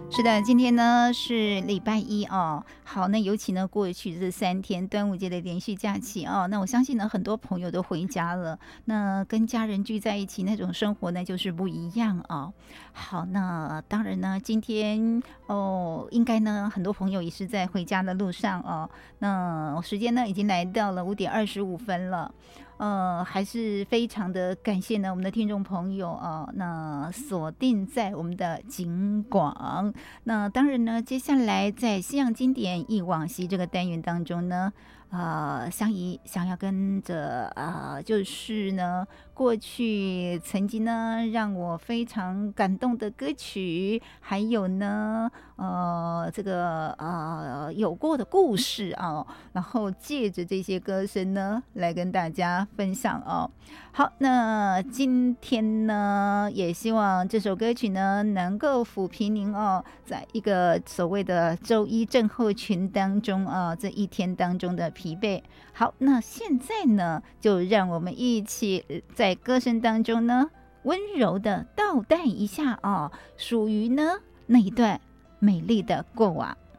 是的，今天呢是礼拜一哦。好，那尤其呢过去这3天端午节的连续假期哦，那我相信呢很多朋友都回家了，那跟家人聚在一起那种生活呢就是不一样哦。好，那当然呢今天应该呢很多朋友也是在回家的路上哦。那时间呢已经来到了5点25分了。还是非常的感谢呢我们的听众朋友那锁定在我们的警广。那当然呢，接下来在西洋经典忆往昔这个单元当中呢，香怡想要跟着就是呢，过去曾经呢让我非常感动的歌曲，还有呢，这个有过的故事啊，然后借着这些歌声呢，来跟大家分享哦。好，那今天呢，也希望这首歌曲呢，能够抚平您在一个所谓的周一症候群当中这一天当中的疲惫。好，那现在呢，就让我们一起在歌声当中呢，温柔的倒带一下属于呢那一段美丽的过往。